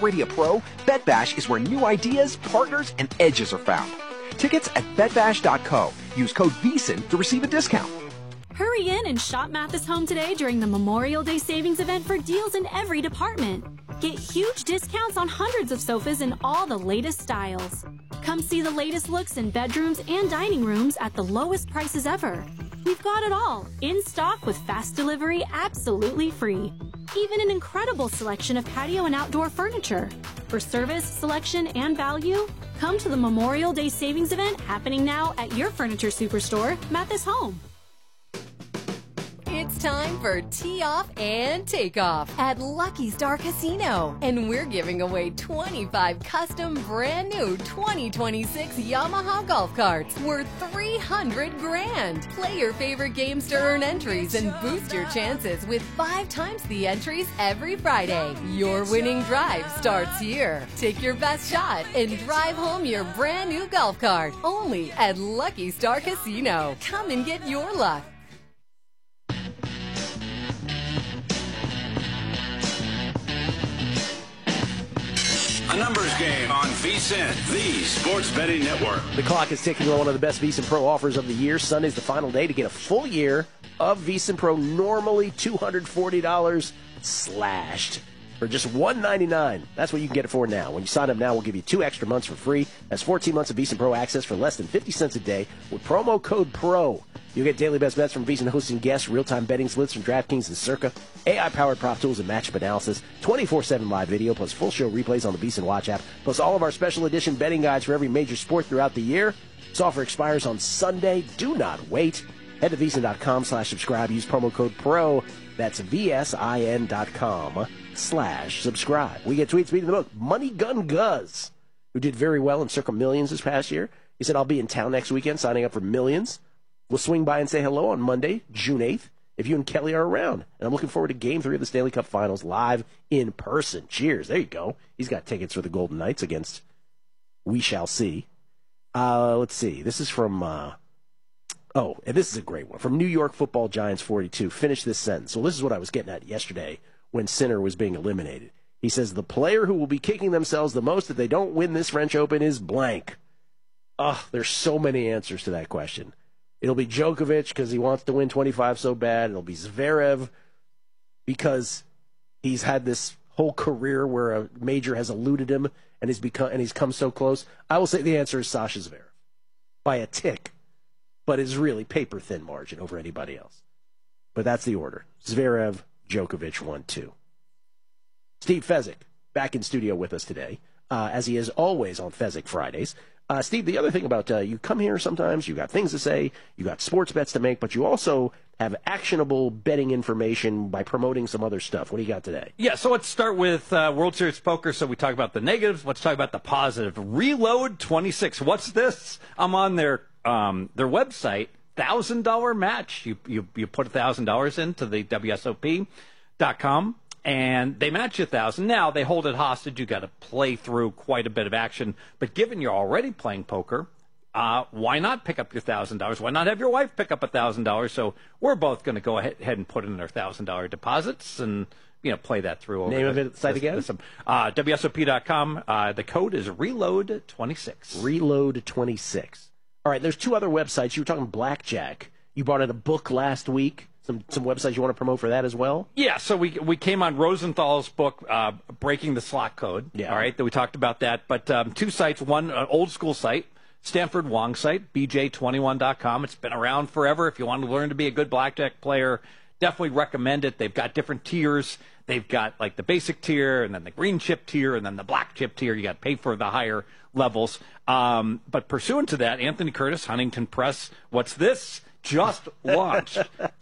already a pro, BetBash is where new ideas, partners, and edges are found. Tickets at betbash.co. Use code VEASAN to receive a discount. Hurry in and shop Mathis Home today during the Memorial Day savings event for deals in every department. Get huge discounts on hundreds of sofas in all the latest styles. Come see the latest looks in bedrooms and dining rooms at the lowest prices ever. We've got it all, in stock with fast delivery absolutely free. Even an incredible selection of patio and outdoor furniture. For service, selection, and value, come to the Memorial Day savings event happening now at your furniture superstore, Mathis Home. It's time for Tee Off and Takeoff at Lucky Star Casino. And we're giving away 25 custom brand new 2026 Yamaha golf carts worth $300,000. Play your favorite games to earn entries and boost your chances with 5 times the entries every Friday. Your winning drive starts here. Take your best shot and drive home your brand new golf cart. Only at Lucky Star Casino. Come and get your luck. A numbers game on VSiN, the sports betting network. The clock is ticking on one of the best VSiN Pro offers of the year. Sunday's the final day to get a full year of VSiN Pro, normally $240 slashed for just $199. That's what you can get it for now. When you sign up now, we'll give you 2 extra months for free. That's 14 months of VSiN Pro access for less than 50 cents a day with promo code PRO. You'll get daily best bets from VSiN hosting guests, real-time betting splits from DraftKings and Circa, AI-powered prop tools and matchup analysis, 24/7 live video, plus full show replays on the VSiN Watch app, plus all of our special edition betting guides for every major sport throughout the year. This offer expires on Sunday. Do not wait. Head to VSiN.com/subscribe. Use promo code PRO. That's VSIN.com/subscribe. We get tweets beating the book. Money Gun Guz, who did very well in Circa Millions this past year. He said, I'll be in town next weekend signing up for Millions. We'll swing by and say hello on Monday, June 8th, if you and Kelly are around. And I'm looking forward to Game 3 of the Stanley Cup Finals live in person. Cheers. There you go. He's got tickets for the Golden Knights against We Shall See. Let's see. This is from, and this is a great one. From New York Football Giants 42. Finish this sentence. So this is what I was getting at yesterday when Sinner was being eliminated. He says, the player who will be kicking themselves the most if they don't win this French Open is blank. There's so many answers to that question. It'll be Djokovic because he wants to win 25 so bad. It'll be Zverev because he's had this whole career where a major has eluded him and he's come so close. I will say the answer is Sasha Zverev by a tick, but it's really paper thin margin over anybody else. But that's the order: Zverev, Djokovic, 1-2. Steve Fezzik back in studio with us today, as he is always on Fezzik Fridays. Steve, the other thing about you come here sometimes, you got things to say, you got sports bets to make, but you also have actionable betting information by promoting some other stuff. What do you got today? Yeah, so let's start with World Series Poker. So we talk about the negatives. Let's talk about the positive. Reload 26. What's this? I'm on their website. $1,000 match. You put $1,000 into the WSOP.com. And they match you $1,000. Now, they hold it hostage. You got to play through quite a bit of action. But given you're already playing poker, why not pick up your $1,000? Why not have your wife pick up $1,000? So we're both going to go ahead and put in our $1,000 deposits and play that through. Name of it site again? WSOP.com. The code is Reload26. Reload26. All right, there's 2 other websites. You were talking blackjack. You brought in a book last week. Some websites you want to promote for that as well? Yeah, so we came on Rosenthal's book, Breaking the Slot Code. Yeah. All right, that we talked about that. But 2 sites, one an old school site, Stanford Wong site, bj21.com. It's been around forever. If you want to learn to be a good blackjack player, definitely recommend it. They've got different tiers. They've got like the basic tier and then the green chip tier and then the black chip tier. You got to pay for the higher levels. But pursuant to that, Anthony Curtis, Huntington Press, what's this? Just launched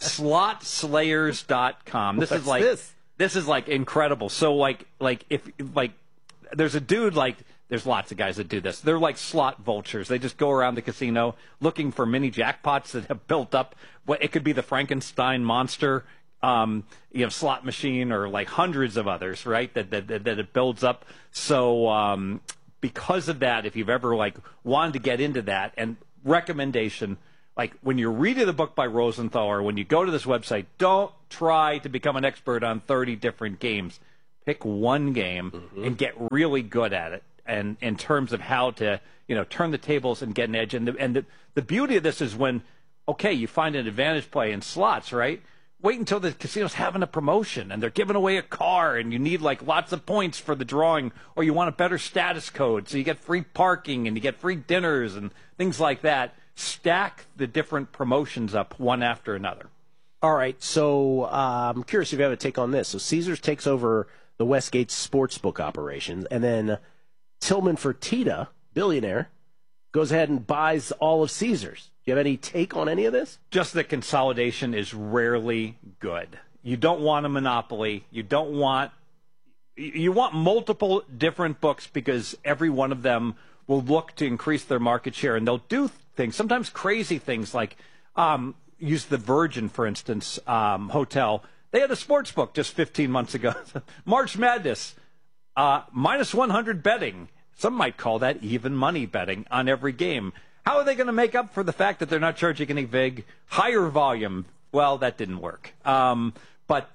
slotslayers.com. This is like incredible. So if there's a dude, there's lots of guys that do this. They're like slot vultures. They just go around the casino looking for mini jackpots that have built up. It could be the Frankenstein monster, slot machine, or like hundreds of others, right? That it builds up. So because of that, if you've ever wanted to get into that, and recommendation. When you're reading the book by Rosenthal or when you go to this website, don't try to become an expert on 30 different games. pick one game and get really good at it, and in terms of how to turn the tables and get an edge. And the beauty of this is when, okay, you find an advantage play in slots, right? Wait until the casino's having a promotion and they're giving away a car and you need like lots of points for the drawing, or you want a better status code so you get free parking and you get free dinners and things like that. Stack the different promotions up one after another. All right, so I'm curious if you have a take on this. So Caesars takes over the Westgate Sportsbook operations, and then Tillman Fertitta, billionaire, goes ahead and buys all of Caesars. Do you have any take on any of this? Just that consolidation is rarely good. You don't want a monopoly. You want multiple different books because every one of them will look to increase their market share, and they'll do things, sometimes crazy things like use the Virgin, for instance, hotel. They had a sports book just 15 months ago. March Madness, minus 100 betting. Some might call that even money betting on every game. How are they going to make up for the fact that they're not charging any vig? Higher volume. Well, that didn't work. But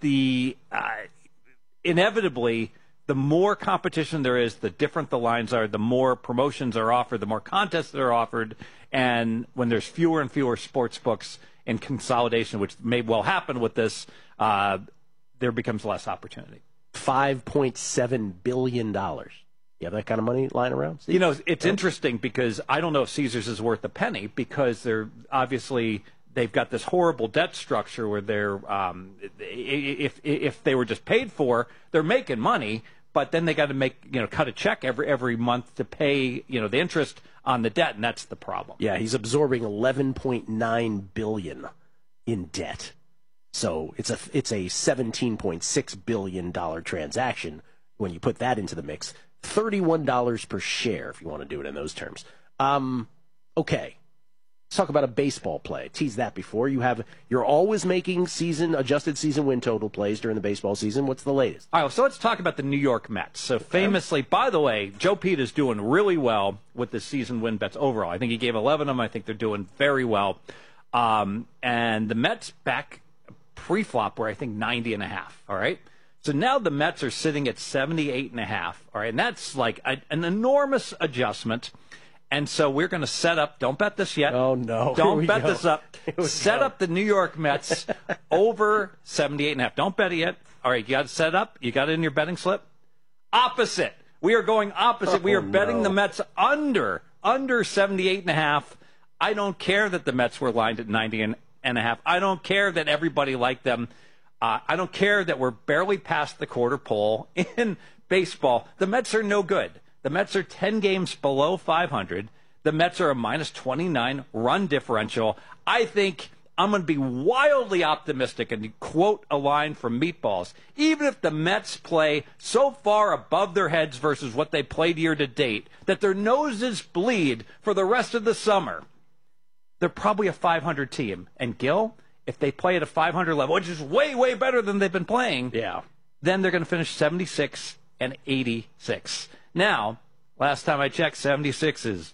inevitably, the more competition there is, the different the lines are, the more promotions are offered, the more contests that are offered. And when there's fewer and fewer sports books in consolidation, which may well happen with this, there becomes less opportunity. $5.7 billion. You have that kind of money lying around? Steve? It's interesting because I don't know if Caesars is worth a penny because they've got this horrible debt structure where they're if they were just paid for, they're making money, but then they got to cut a check every month to pay the interest on the debt, and that's the problem. Yeah, he's absorbing $11.9 billion in debt. So it's a $17.6 billion transaction when you put that into the mix. $31 per share, if you want to do it in those terms. Okay. Let's talk about a baseball play. Teased that before. You're always making adjusted season win total plays during the baseball season. What's the latest? All right, so let's talk about the New York Mets. So famously, by the way, Joe Pete is doing really well with the season win bets overall. I think he gave 11 of them. I think they're doing very well. And the Mets back pre-flop were, I think, 90.5. All right. So now the Mets are sitting at 78.5. All right, and that's like an enormous adjustment. And so we're going to set up. Don't bet this yet. Oh no! Don't bet this up. Set up the New York Mets over 78.5. Don't bet it yet. All right, you got it set up. You got it in your betting slip. Opposite. We are going opposite. We are betting the Mets under 78.5. I don't care that the Mets were lined at 90.5. I don't care that everybody liked them. I don't care that we're barely past the quarter pole in baseball. The Mets are no good. The Mets are 10 games below 500. The Mets are a minus 29 run differential. I think I'm going to be wildly optimistic and quote a line from Meatballs. Even if the Mets play so far above their heads versus what they played year to date that their noses bleed for the rest of the summer, they're probably a 500 team. And Gil, if they play at a 500 level, which is way, way better than they've been playing, then they're going to finish 76 and 86. Now, last time I checked, 76 is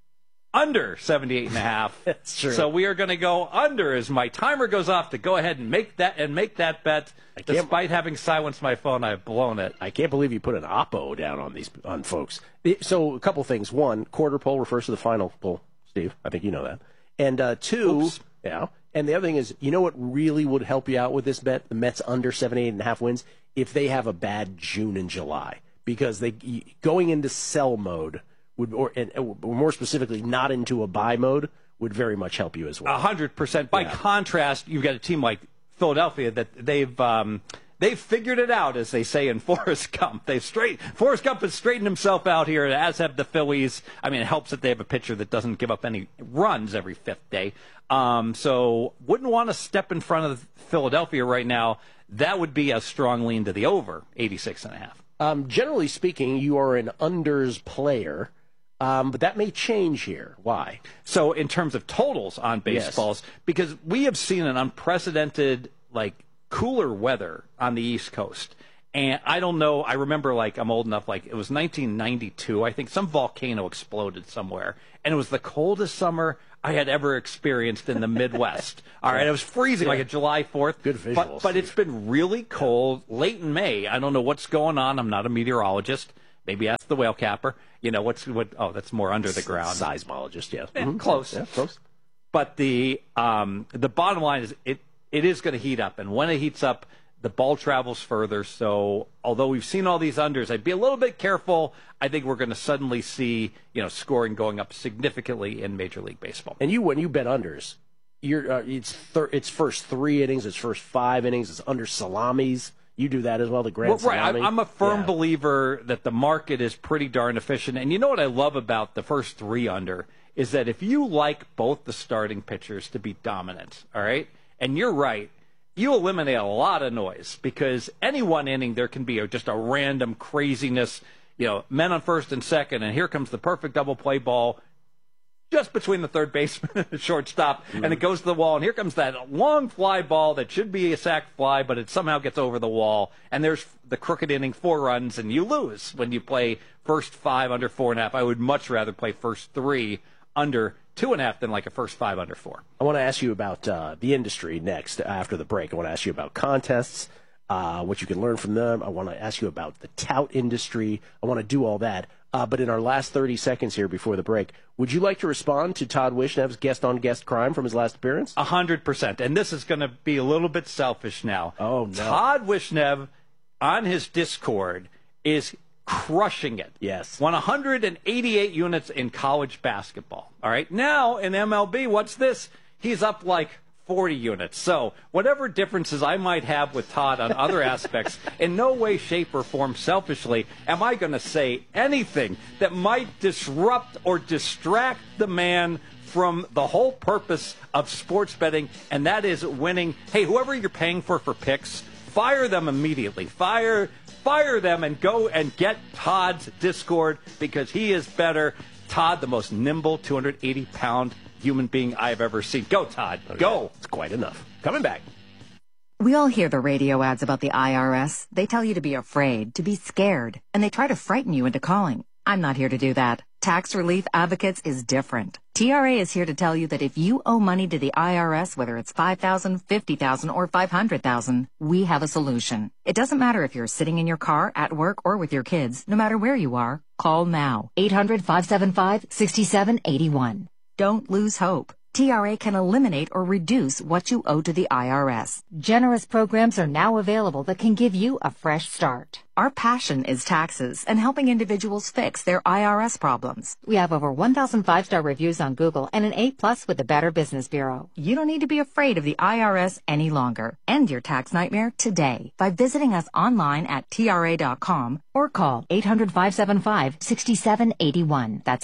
under 78.5. That's true. So we are going to go under as my timer goes off to go ahead and make that bet. Despite having silenced my phone, I've blown it. I can't believe you put an oppo down on folks. So a couple things. One, quarter pole refers to the final pole, Steve. I think you know that. And two, Oops. yeah. And the other thing is, you know what really would help you out with this bet? The Mets under 78.5 wins if they have a bad June and July. Because going into sell mode or more specifically, not into a buy mode would very much help you as well. 100%. By contrast, you've got a team like Philadelphia that they've figured it out, as they say in Forrest Gump. Forrest Gump has straightened himself out here, as have the Phillies. I mean, it helps that they have a pitcher that doesn't give up any runs every fifth day. So wouldn't want to step in front of Philadelphia right now. That would be a strong lean to the over 86.5. Generally speaking, you are an unders player, but that may change here. Why? So in terms of totals on baseballs, because we have seen an unprecedented, cooler weather on the East Coast. And I don't know, I remember, I'm old enough, it was 1992, I think some volcano exploded somewhere. And it was the coldest summer I had ever experienced in the Midwest. All right, it was freezing like a July 4th. Good visuals. But it's been really cold late in May. I don't know what's going on. I'm not a meteorologist. Maybe ask the whale capper. You know, oh, that's more under the ground. Seismologist, yeah. Close. Yeah, close. But the bottom line is it is going to heat up. And when it heats up, the ball travels further. So although we've seen all these unders, I'd be a little bit careful. I think we're going to suddenly see, scoring going up significantly in Major League Baseball. And when you bet unders, it's first 3 innings, it's first 5 innings, it's under salamis. You do that as well, the grand salami. Right. I'm a firm believer that the market is pretty darn efficient. And you know what I love about the first 3 under is that if you like both the starting pitchers to be dominant, all right, and you're right, you eliminate a lot of noise because any one inning there can be just a random craziness, men on first and second, and here comes the perfect double play ball just between the third baseman and the shortstop, and it goes to the wall, and here comes that long fly ball that should be a sac fly, but it somehow gets over the wall, and there's the crooked inning, 4 runs, and you lose when you play first 5 under 4.5. I would much rather play first 3 under 2.5 than like a first 5 under 4. I want to ask you about the industry next after the break. I want to ask you about contests, what you can learn from them. I want to ask you about the tout industry. I want to do all that. But in our last 30 seconds here before the break, would you like to respond to Todd Wishnev's guest-on-guest crime from his last appearance? 100%. And this is going to be a little bit selfish now. Oh, no. Todd Wishnev on his Discord is crushing it. Yes. Won 188 units in college basketball. All right. Now in MLB, what's this? He's up like 40 units. So whatever differences I might have with Todd on other aspects, in no way, shape, or form selfishly am I going to say anything that might disrupt or distract the man from the whole purpose of sports betting, and that is winning. Hey, whoever you're paying for picks, fire them immediately. Fire them and go and get Todd's Discord because he is better. Todd, the most nimble 280-pound human being I've ever seen. Go, Todd. Okay. Go. It's quite enough. Coming back. We all hear the radio ads about the IRS. They tell you to be afraid, to be scared, and they try to frighten you into calling. I'm not here to do that. Tax Relief Advocates is different. TRA is here to tell you that if you owe money to the IRS, whether it's $5,000, $50,000, or $500,000, we have a solution. It doesn't matter if you're sitting in your car, at work, or with your kids. No matter where you are, call now. 800-575-6781. Don't lose hope. TRA can eliminate or reduce what you owe to the IRS. Generous programs are now available that can give you a fresh start. Our passion is taxes and helping individuals fix their IRS problems. We have over 1,000 5-star reviews on Google and an A+ with the Better Business Bureau. You don't need to be afraid of the IRS any longer. End your tax nightmare today by visiting us online at TRA.com or call 800-575-6781. That's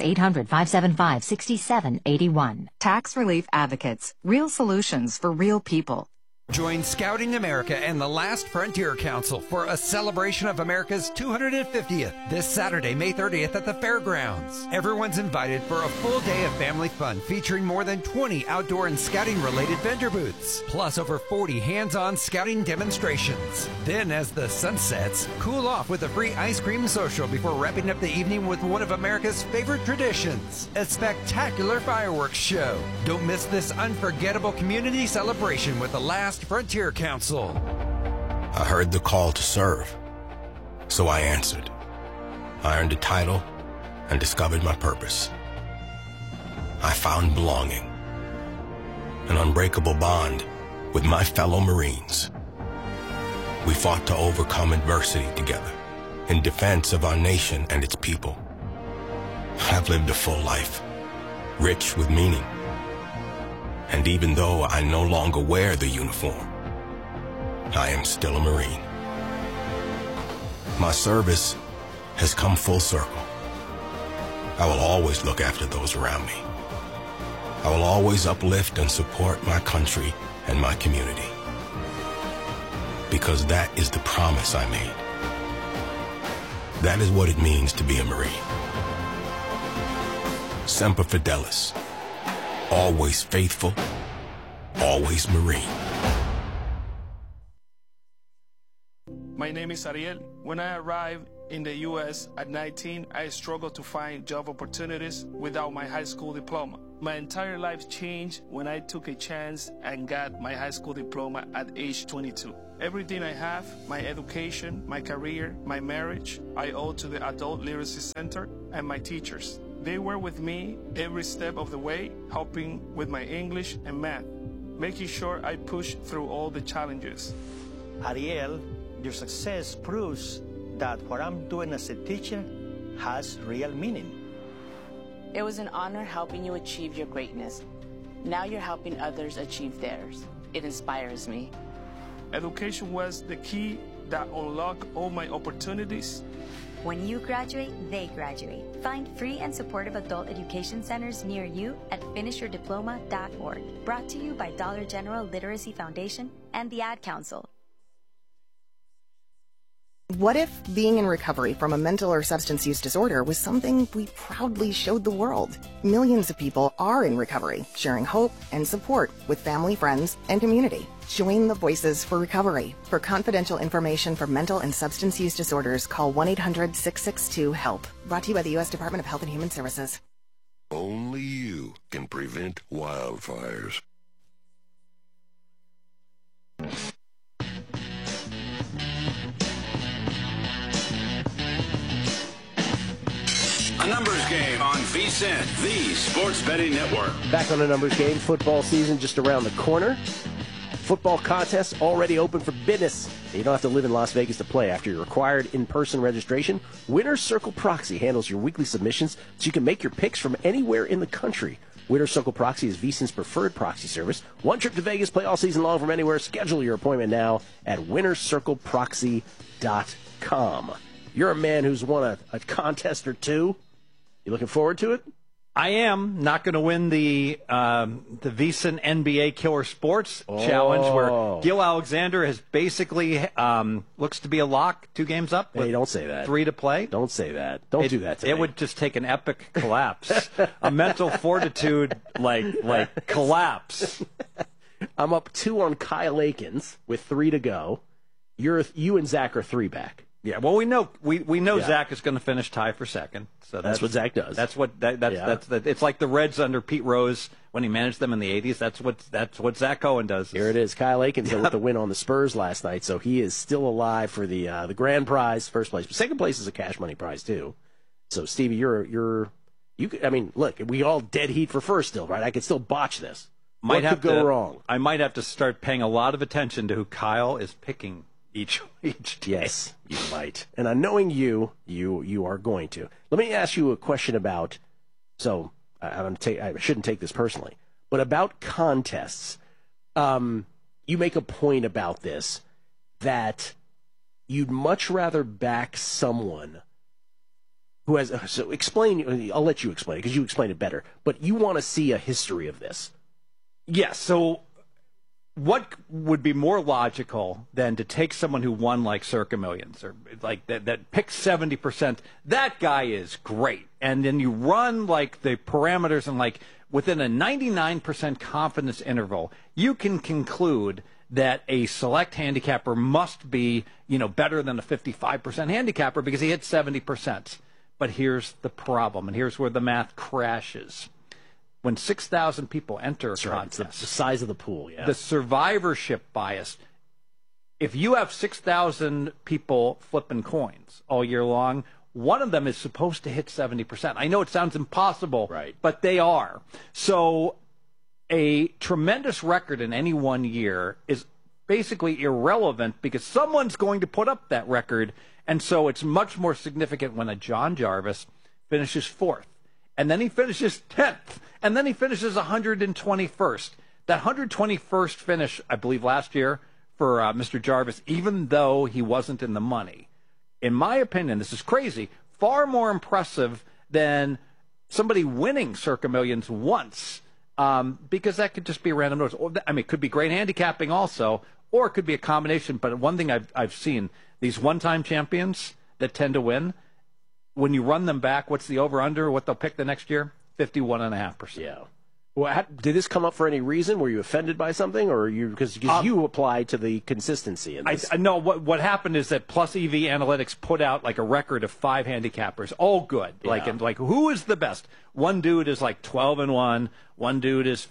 800-575-6781. Tax Relief Advocates. Real solutions for real people. Join Scouting America and the Last Frontier Council for a celebration of America's 250th this Saturday, May 30th at the fairgrounds. Everyone's invited for a full day of family fun featuring more than 20 outdoor and scouting-related vendor booths, plus over 40 hands-on scouting demonstrations. Then, as the sun sets, cool off with a free ice cream social before wrapping up the evening with one of America's favorite traditions, a spectacular fireworks show. Don't miss this unforgettable community celebration with the Last Frontier Council. I heard the call to serve, so I answered. I earned a title and discovered my purpose. I found belonging, an unbreakable bond with my fellow Marines. We fought to overcome adversity together in defense of our nation and its people. I've lived a full life, rich with meaning. And even though I no longer wear the uniform, I am still a Marine. My service has come full circle. I will always look after those around me. I will always uplift and support my country and my community. Because that is the promise I made. That is what it means to be a Marine. Semper Fidelis. Always faithful, always Marine. My name is Ariel. When I arrived in the U.S. at 19, I struggled to find job opportunities without my high school diploma. My entire life changed when I took a chance and got my high school diploma at age 22. Everything I have, my education, my career, my marriage, I owe to the Adult Literacy Center and my teachers. They were with me every step of the way, helping with my English and math, making sure I push through all the challenges. Ariel, your success proves that what I'm doing as a teacher has real meaning. It was an honor helping you achieve your greatness. Now you're helping others achieve theirs. It inspires me. Education was the key that unlocked all my opportunities. When you graduate, they graduate. Find free and supportive adult education centers near you at finishyourdiploma.org. Brought to you by Dollar General Literacy Foundation and the Ad Council. What if being in recovery from a mental or substance use disorder was something we proudly showed the world? Millions of people are in recovery, sharing hope and support with family, friends, and community. Join the Voices for Recovery. For confidential information for mental and substance use disorders, call 1-800-662-HELP. Brought to you by the U.S. Department of Health and Human Services. Only you can prevent wildfires. A numbers game on VSiN, the Sports Betting Network. Back on a numbers game. Football season just around the corner. Football contests already open for business. You don't have to live in Las Vegas to play. After your required in-person registration, Winner's Circle Proxy handles your weekly submissions so you can make your picks from anywhere in the country. Winner's Circle Proxy is VSiN's preferred proxy service. One trip to Vegas, play all season long from anywhere. Schedule your appointment now at winnerscircleproxy.com. You're a man who's won a contest or two. You looking forward to it? I am. Not going to win the VSiN NBA Killer Sports Challenge, where Gil Alexander has basically looks to be a lock. 2 games up. Hey, don't say that. 3 to play. Don't say that. Don't do that to It me. would just take an epic collapse, a mental fortitude like collapse. I'm up 2 on Kyle Akins with 3 to go. You and Zach are 3 back. Yeah, well, we know Zach is going to finish tie for second. So that's what Zach does. That's what it's like the Reds under Pete Rose when he managed them in the 80s. That's what Zach Cohen does. Here it is. Kyle Akins with the win on the Spurs last night, so he is still alive for the grand prize, first place. But second place is a cash money prize too. So Stevie, I mean, look, we all dead heat for first still, right? I could still botch this. What could go wrong? I might have to start paying a lot of attention to who Kyle is picking each day. Yes, you might. And knowing you are going to. Let me ask you a question about, so I shouldn't take this personally, but about contests. You make a point about this, that you'd much rather back someone who has, so explain, I'll let you explain it because you explain it better, but you want to see a history of this. Yes, so what would be more logical than to take someone who won like Circa Millions or like that picked 70%? That guy is great. And then you run like the parameters and like within a 99% confidence interval, you can conclude that a select handicapper must be, better than a 55% handicapper because he hit 70%. But here's the problem, and here's where the math crashes. When 6,000 people enter a contest, it's the size of the pool, yeah. The survivorship bias, if you have 6,000 people flipping coins all year long, one of them is supposed to hit 70%. I know it sounds impossible, right, but they are. So a tremendous record in any one year is basically irrelevant because someone's going to put up that record, and so it's much more significant when a John Jarvis finishes 4th, and then he finishes 10th, and then he finishes 121st. That 121st finish, I believe, last year for Mr. Jarvis, even though he wasn't in the money, in my opinion, this is crazy, far more impressive than somebody winning Circa Millions once, because that could just be a random notice. I mean, it could be great handicapping also, or it could be a combination. But one thing I've seen, these one-time champions that tend to win, when you run them back, what's the over-under, what they'll pick the next year? 51.5%. Yeah. Well, did this come up for any reason? Were you offended by something, or because you applied to the consistency in this? No, what happened is that Plus EV Analytics put out like a record of 5 handicappers, all good. Yeah. Like who is the best? One dude is like 12-1. One dude is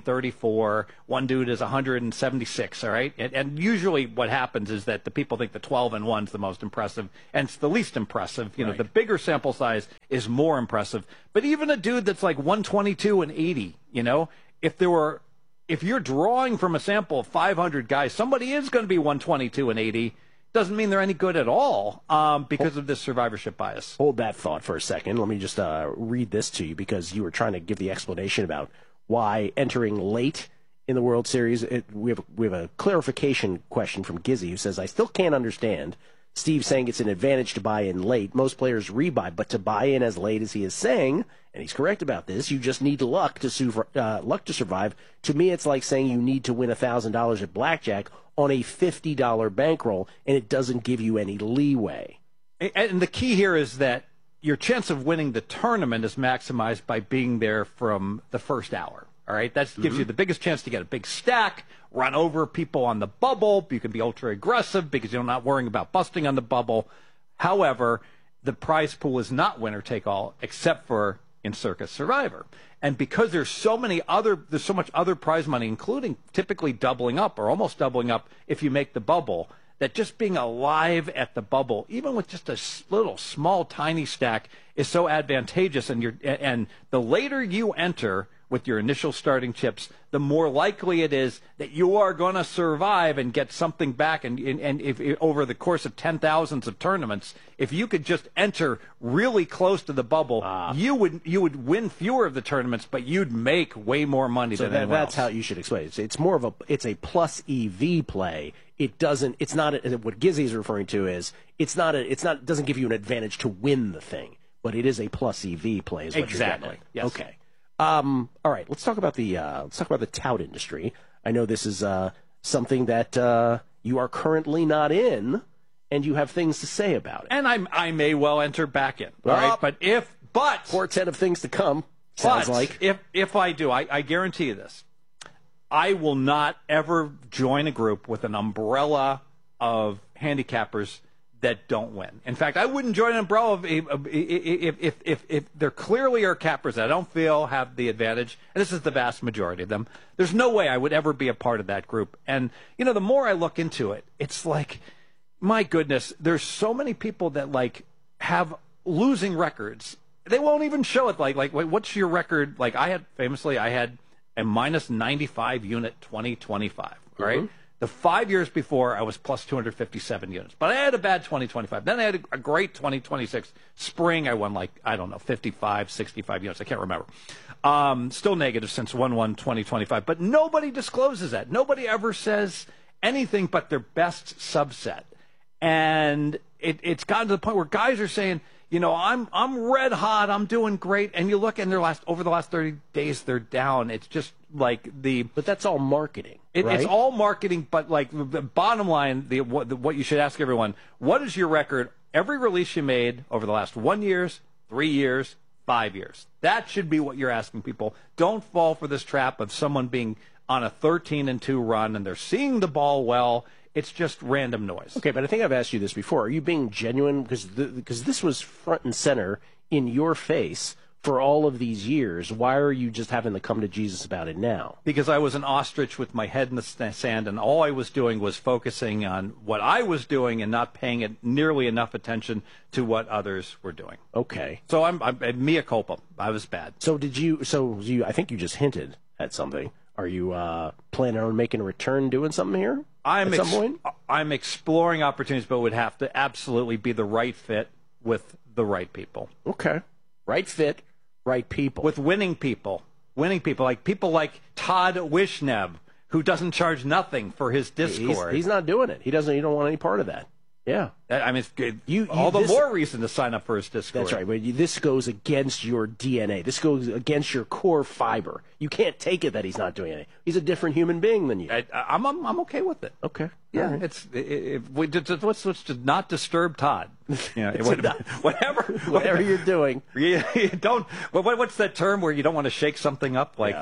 50-34. One dude is 176. All right, and usually what happens is that the people think the 12-1 is the most impressive, and it's the least impressive. You know, the bigger sample size is more impressive. But even a dude that's like 122-80, you know, if you're drawing from a sample of 500 guys, somebody is going to be 122-80. Doesn't mean they're any good at all because of this survivorship bias. Hold that thought for a second. Let me just read this to you because you were trying to give the explanation about why entering late in the World Series. We have a clarification question from Gizzy who says, I still can't understand Steve saying it's an advantage to buy in late. Most players rebuy, but to buy in as late as he is saying, and he's correct about this, you just need luck to survive. To me, it's like saying you need to win $1,000 at blackjack on a $50 bankroll, and it doesn't give you any leeway. And the key here is that your chance of winning the tournament is maximized by being there from the first hour. All right, that gives you the biggest chance to get a big stack, run over people on the bubble. You can be ultra aggressive because you're not worrying about busting on the bubble. However, the prize pool is not winner take all, except for in Circus Survivor. And because there's so much other prize money, including typically doubling up or almost doubling up if you make the bubble, that just being alive at the bubble, even with just a little small tiny stack, is so advantageous. And the later you enter with your initial starting chips, the more likely it is that you are going to survive and get something back. And if over the course of 10,000s of tournaments, if you could just enter really close to the bubble, you would win fewer of the tournaments, but you'd make way more money than anyone else. That's how you should explain it. It's more of a plus EV play. It's not what Gizzy's referring to is it doesn't give you an advantage to win the thing, but it is a plus EV play. Is what exactly. You're getting at. Yes. Okay. All right. Let's talk about the tout industry. I know this is something that you are currently not in, and you have things to say about it. And I may well enter back in. All right. But portent of things to come. Sounds like if I do, I guarantee you this. I will not ever join a group with an umbrella of handicappers that don't win. In fact, I wouldn't join an umbrella if there clearly are cappers that I don't feel have the advantage, and this is the vast majority of them. There's no way I would ever be a part of that group. And, you know, the more I look into it, it's like, my goodness, there's so many people that, like, have losing records. They won't even show it. Like, wait, what's your record? Like, I had a minus 95 unit 2025, right? Mm-hmm. The 5 years before, I was plus 257 units. But I had a bad 2025. Then I had a great 2026. Spring, I won 55, 65 units. I can't remember. Still negative since 1/1/2025. But nobody discloses that. Nobody ever says anything but their best subset. And it's gotten to the point where guys are saying, you know, I'm red hot, I'm doing great, and you look and over the last 30 days they're down. It's just like But that's all marketing. Right? It's all marketing, but like the bottom line, what you should ask everyone: what is your record? Every release you made over the last 1 year, 3 years, 5 years. That should be what you're asking people. Don't fall for this trap of someone being on a 13-2 run and they're seeing the ball well. It's just random noise. Okay, but I think I've asked you this before. Are you being genuine? Because this was front and center in your face for all of these years. Why are you just having to come to Jesus about it now? Because I was an ostrich with my head in the sand, and all I was doing was focusing on what I was doing and not paying it nearly enough attention to what others were doing. Okay. So I'm mea culpa. I was bad. So I think you just hinted at something. Are you planning on making a return doing something here at some point? I'm exploring opportunities, but would have to absolutely be the right fit with the right people. Okay. Right fit, right people. With winning people. Like people like Todd Wishnev, who doesn't charge nothing for his Discord. He's not doing it. He don't want any part of that. Yeah. I mean, it's all the more reason to sign up for his Discord. That's right. But this goes against your DNA. This goes against your core fiber. You can't take it that he's not doing anything. He's a different human being than you. I'm okay with it. Okay. Yeah. Right. Let's just not disturb Todd. Yeah. Whatever you're doing. You don't. What's that term where you don't want to shake something up like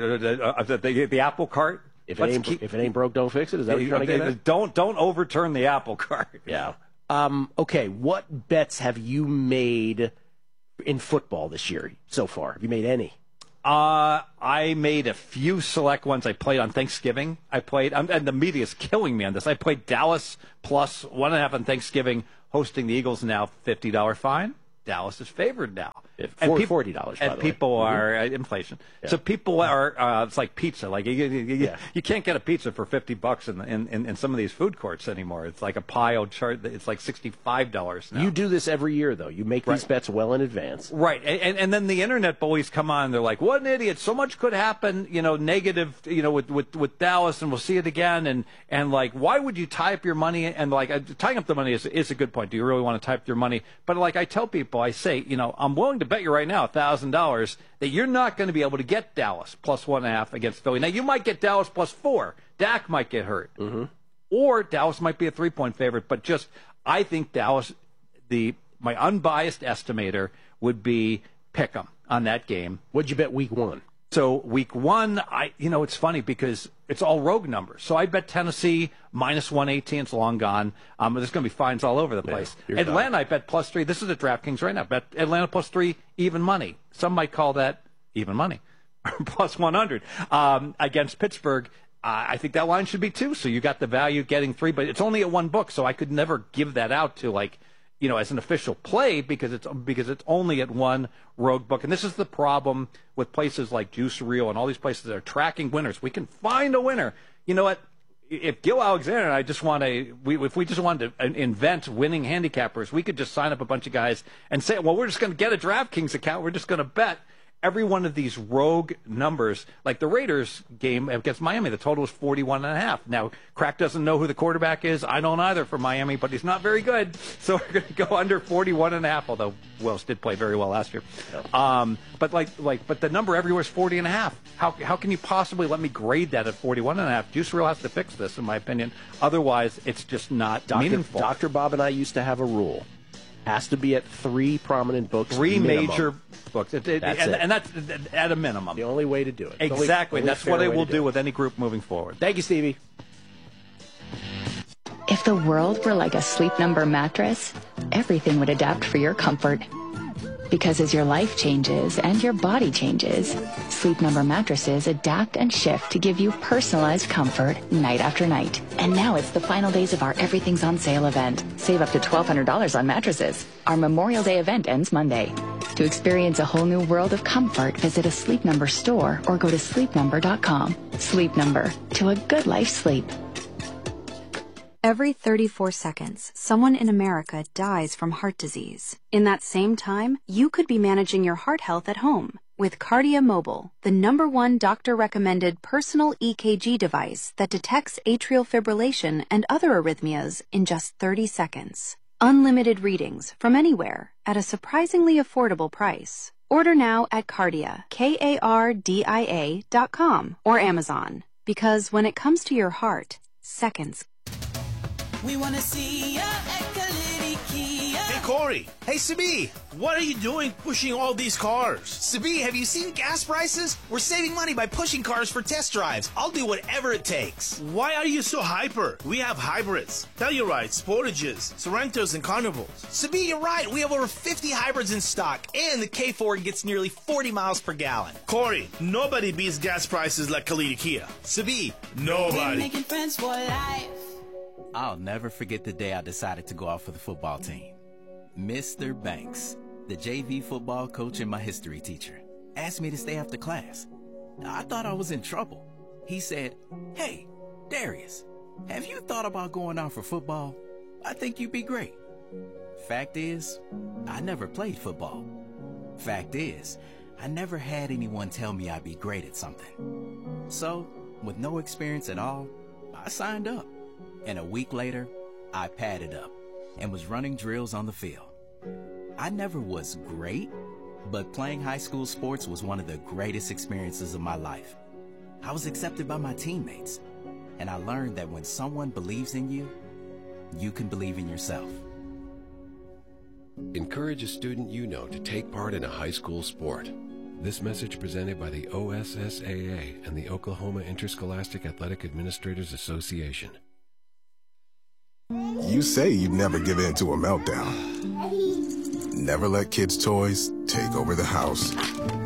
the apple cart? If it ain't broke, don't fix it. Is that what you're trying to get at? Don't overturn the apple cart. Yeah. Okay. What bets have you made in football this year so far? Have you made any? I made a few select ones. I played on Thanksgiving. And the media's killing me on this. I played Dallas plus 1.5 on Thanksgiving, hosting the Eagles. Now $50 fine. Dallas is favored now. $40, and people are inflation. Yeah. So people are. It's like pizza. Like you can't get a pizza for $50 in some of these food courts anymore. It's like a pile chart. It's like $65 now. You do this every year, though. You make these bets well in advance, right? And then the internet bullies come on. They're like, "What an idiot! So much could happen. Negative. With Dallas, and we'll see it again. And like, why would you tie up your money? And like, tying up the money is a good point. Do you really want to tie up your money? But like I tell people, I say, I'm willing to bet you right now $1,000 that you're not going to be able to get Dallas plus 1.5 against Philly. Now you might get Dallas plus 4. Dak might get hurt, or Dallas might be a 3-point favorite. But I think Dallas, my unbiased estimator would be pick 'em on that game. What'd you bet week 1? So week 1, it's funny because it's all rogue numbers. So I bet Tennessee minus 118. It's long gone. There's going to be fines all over the place. Atlanta, I bet plus 3. This is at DraftKings right now. Bet Atlanta plus 3, even money. Some might call that even money, plus 100 against Pittsburgh. I think that line should be 2. So you got the value getting 3, but it's only at one book. So I could never give that out to as an official play because it's only at one rogue book. And this is the problem with places like Juice Reel and all these places that are tracking winners. We can find a winner. You know what? If Gil Alexander and I if we just wanted to invent winning handicappers, we could just sign up a bunch of guys and say, well, we're just going to get a DraftKings account. We're just going to bet every one of these rogue numbers, like the Raiders game against Miami, the total is 41.5. Now, Crack doesn't know who the quarterback is. I don't either for Miami, but he's not very good. So we're going to go under 41.5, although Wells did play very well last year. But the number everywhere is 40.5. How can you possibly let me grade that at 41.5? Juice Reel has to fix this, in my opinion. Otherwise, it's just not meaningful. Dr. Bob and I used to have a rule. Has to be at 3 prominent books. 3 minimum. Major books. And that's at a minimum. The only way to do it. Exactly. That's what I will do with any group moving forward. Thank you, Stevie. If the world were like a Sleep Number mattress, everything would adapt for your comfort. Because as your life changes and your body changes, Sleep Number mattresses adapt and shift to give you personalized comfort night after night. And now it's the final days of our Everything's on Sale event. Save up to $1,200 on mattresses. Our Memorial Day event ends Monday. To experience a whole new world of comfort, visit a Sleep Number store or go to sleepnumber.com. Sleep Number, to a good life's sleep. Every 34 seconds, someone in America dies from heart disease. In that same time, you could be managing your heart health at home with Kardia Mobile, the #1 doctor-recommended personal EKG device that detects atrial fibrillation and other arrhythmias in just 30 seconds. Unlimited readings from anywhere at a surprisingly affordable price. Order now at Kardia, KARDIA.com or Amazon. Because when it comes to your heart, seconds. We want to see ya at Kalidi Kia. Hey, Corey. Hey, Sabi. What are you doing pushing all these cars? Sabi, have you seen gas prices? We're saving money by pushing cars for test drives. I'll do whatever it takes. Why are you so hyper? We have hybrids, Tellurides, Sportages, Sorrentos, and Carnivals. Sabi, you're right. We have over 50 hybrids in stock, and the K4 gets nearly 40 miles per gallon. Corey, nobody beats gas prices like Kalidi Kia. Sabi, nobody. Making friends for life. I'll never forget the day I decided to go out for the football team. Mr. Banks, the JV football coach and my history teacher, asked me to stay after class. I thought I was in trouble. He said, "Hey, Darius, have you thought about going out for football? I think you'd be great." Fact is, I never played football. Fact is, I never had anyone tell me I'd be great at something. So, with no experience at all, I signed up. And a week later, I padded up. and was running drills on the field. I never was great, but playing high school sports was one of the greatest experiences of my life. I was accepted by my teammates, and I learned that when someone believes in you, you can believe in yourself. Encourage a student you know to take part in a high school sport. This message presented by the OSSAA and the Oklahoma Interscholastic Athletic Administrators Association. You say you'd never give in to a meltdown. Never let kids' toys take over the house.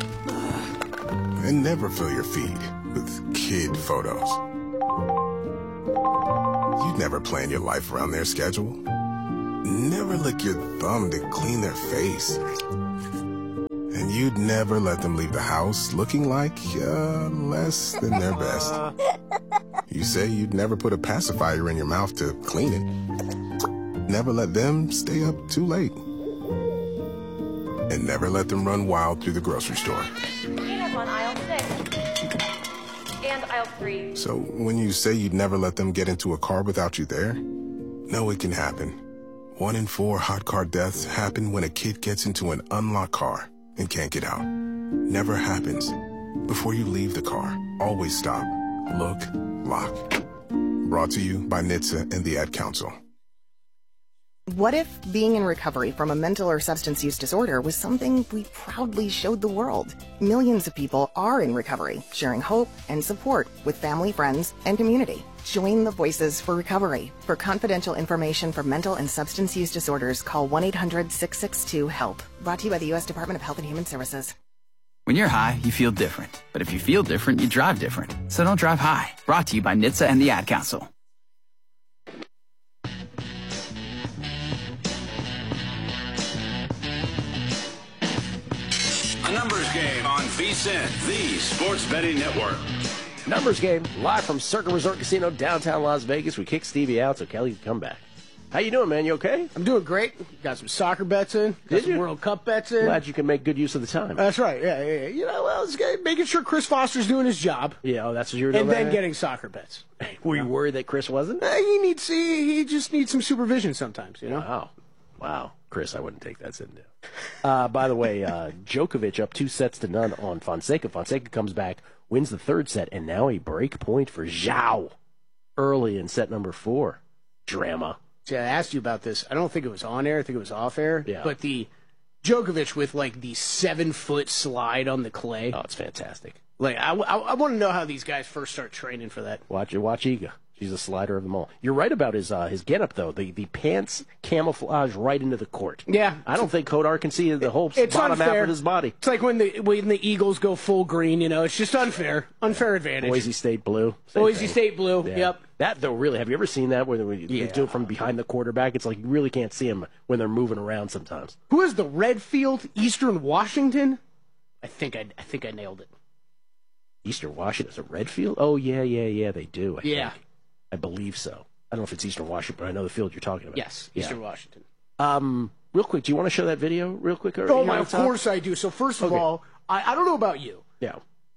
And never fill your feed with kid photos. You'd never plan your life around their schedule. Never lick your thumb to clean their face. And you'd never let them leave the house looking like less than their best. You say you'd never put a pacifier in your mouth to clean it. Never let them stay up too late. And never let them run wild through the grocery store. Peanut on aisle 6. And aisle 3. So when you say you'd never let them get into a car without you there, know it can happen. 1 in 4 hot car deaths happen when a kid gets into an unlocked car and can't get out. Never happens. Before you leave the car, always stop, look, lock. Brought to you by NHTSA and the Ad Council. What if being in recovery from a mental or substance use disorder was something we proudly showed the world? Millions of people are in recovery, sharing hope and support with family, friends, and community. Join the Voices for Recovery. For confidential information for mental and substance use disorders, call 1-800-662-HELP. Brought to you by the U.S. Department of Health and Human Services. When you're high, you feel different. But if you feel different, you drive different. So don't drive high. Brought to you by NHTSA and the Ad Council. A numbers game on VSiN, the Sports Betting Network. Numbers game, live from Circa Resort Casino, downtown Las Vegas. We kick Stevie out so Kelly can come back. How you doing, man? You okay? I'm doing great. Got some soccer bets in. Got some World Cup bets in. Glad you can make good use of the time. That's right. Yeah. You know, well, it's making sure Chris Foster's doing his job. Yeah, that's what you were doing. And then getting soccer bets. Were you worried that Chris wasn't? He just needs some supervision sometimes, you know? Wow. Chris, I wouldn't take that sitting down. By the way, Djokovic up 2-0 on Fonseca. Fonseca comes back, wins the third set, and now a break point for Zhao early in set number 4. Drama. See, I asked you about this. I don't think it was on air. I think it was off air. Yeah. But the Djokovic with, like, the 7-foot slide on the clay. Oh, it's fantastic. Like, I want to know how these guys first start training for that. Watch Iga. She's a slider of them all. You're right about his getup, though. The pants camouflage right into the court. Yeah. I don't think Kodar can see the whole bottom half of his body. It's like when the Eagles go full green, you know. It's just unfair. Unfair advantage. Boise State blue. Boise State blue, Yeah. Yep. That, though, really, have you ever seen that where they do it from behind the quarterback? It's like you really can't see them when they're moving around sometimes. Who is the Redfield, Eastern Washington? I think I nailed it. Eastern Washington is a Redfield? Oh, yeah, they do. I Yeah. think. I believe so. I don't know if it's Eastern Washington, but I know the field you're talking about. Yes, Eastern Washington. Real quick, do you want to show that video real quick? Of course I do. So first of all, I don't know about you. Yeah.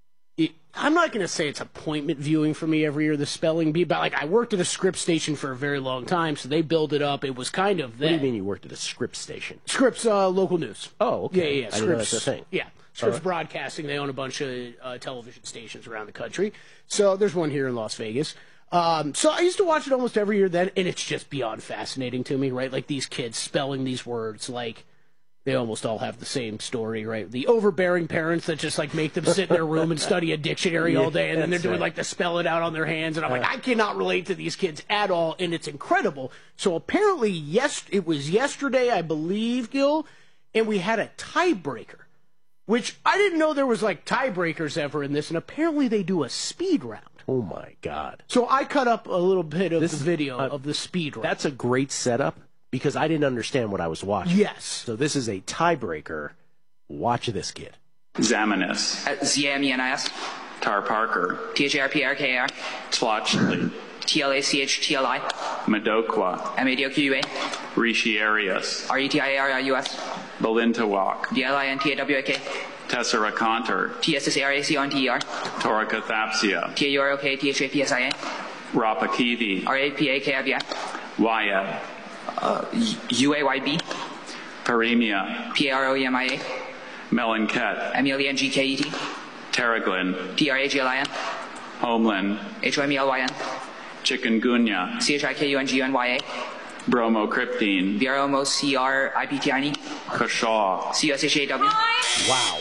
I'm not going to say it's appointment viewing for me every year, the spelling bee, but like I worked at a Scripps station for a very long time, so they build it up. It was kind of What do you mean you worked at a Scripps station? Scripps local news. Oh, okay. Yeah. I didn't know that's a thing. Yeah. Scripps Broadcasting, they own a bunch of television stations around the country. So there's one here in Las Vegas. So I used to watch it almost every year then, and it's just beyond fascinating to me, right? Like these kids spelling these words, like they almost all have the same story, right? The overbearing parents that just like make them sit in their room and study a dictionary all day, and then they're doing like the spell it out on their hands, and I'm like, I cannot relate to these kids at all, and it's incredible. So apparently, it was yesterday, I believe, Gil, and we had a tiebreaker, which I didn't know there was like tiebreakers ever in this, and apparently they do a speed round. Oh, my God. So I cut up a little bit of the video of the speed round. That's a great setup because I didn't understand what I was watching. Yes. So this is a tiebreaker. Watch this kid. Zamenis. Z-A-M-E-N-I-S. Tar Parker. T-H-A-R-P-R-K-A-R. Tlachli. T-L-A-C-H-T-L-I. Madokwa. M-A-D-O-Q-U-A. Rishi Arias. R-E-T-I-A-R-I-U-S. Balintawak. B-L-I-N-T-A-W-A-K. Tessera Conter. T-S-S-A-R-A-C-O-N-T-E-R. Torakathapsia. T-A-U-R-O-K-T-H-A-P-S-I-A. Rapakivi. R-A-P-A-K-I-V-I. Wyeth. UAYB. Paremia. PROEMIA. Melanket. MELENGKET. Terraglin. PRAGLIN. Homeland. HOMELYN. Chikungunya. CHIKUNGUNYA. Bromocriptine. VROMOCRIPTINE. Kashaw. CSHAW. Wow.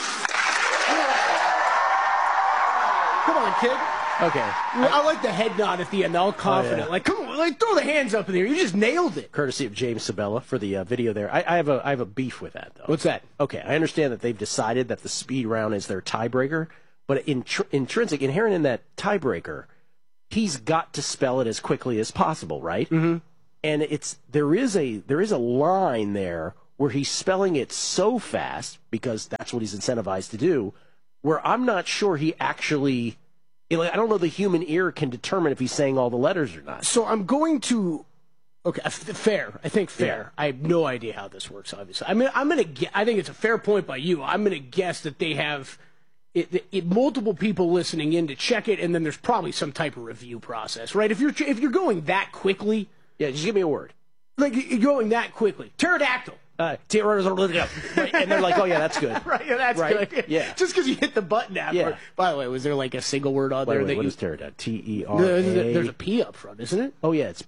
Come on, kid. Okay. I like the head nod at the end, all confident. Oh, yeah. Like, come on, like, throw the hands up in there. You just nailed it. Courtesy of James Sabella for the video there. I have a beef with that, though. What's that? Okay, I understand that they've decided that the speed round is their tiebreaker, but inherent in that tiebreaker, he's got to spell it as quickly as possible, right? Mm-hmm. And there is a line there where he's spelling it so fast, because that's what he's incentivized to do, where I'm not sure he actually... I don't know the human ear can determine if he's saying all the letters or not. So I'm going to... Okay, fair. I think fair. Yeah. I have no idea how this works, obviously. I mean, I think it's a fair point by you. I'm going to guess that they have multiple people listening in to check it, and then there's probably some type of review process, right? If you're going that quickly... Yeah, just give me a word. Like, you're going that quickly. Pterodactyl. Right, and they're like, oh, yeah, that's good. Right, yeah, that's right? good. Yeah. Just because you hit the button after. Yeah. By the way, was there like a single word on there? What is pterodactyl? T-E-R-A... There's a P up front, isn't it? Oh, yeah, it's